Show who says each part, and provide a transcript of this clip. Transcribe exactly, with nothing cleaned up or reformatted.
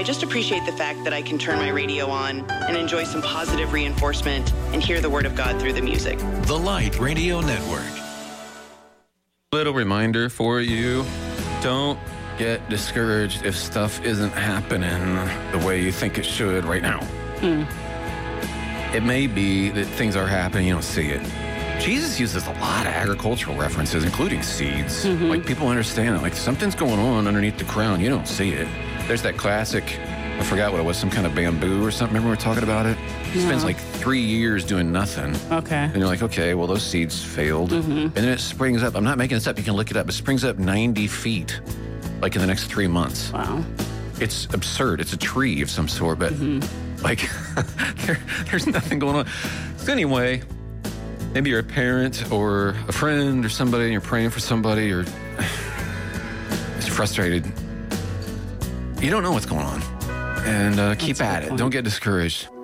Speaker 1: I just appreciate the fact that I can turn my radio on and enjoy some positive reinforcement and hear the Word of God through the music.
Speaker 2: The Light Radio Network.
Speaker 3: Little reminder for you, don't get discouraged if stuff isn't happening the way you think it should right now.
Speaker 4: Mm.
Speaker 3: It may be that things are happening, you don't see it. Jesus uses a lot of agricultural references, including seeds.
Speaker 4: Mm-hmm.
Speaker 3: Like, people understand it. Like, something's going on underneath the crown. You don't see it. There's that classic, I forgot what it was, some kind of bamboo or something. Remember we were talking about it? He
Speaker 4: No.
Speaker 3: spends like three years doing nothing.
Speaker 4: Okay.
Speaker 3: And you're like, okay, well, those seeds failed.
Speaker 4: Mm-hmm.
Speaker 3: And then it springs up. I'm not making this up. You can look it up. It springs up ninety feet, like in the next three months.
Speaker 4: Wow.
Speaker 3: It's absurd. It's a tree of some sort, but
Speaker 4: Mm-hmm.
Speaker 3: like, there, there's nothing going on. So anyway, maybe you're a parent or a friend or somebody, and you're praying for somebody, or just frustrated. You don't know what's going on. And uh, keep
Speaker 4: That's a
Speaker 3: at
Speaker 4: good
Speaker 3: it.
Speaker 4: point.
Speaker 3: Don't get discouraged.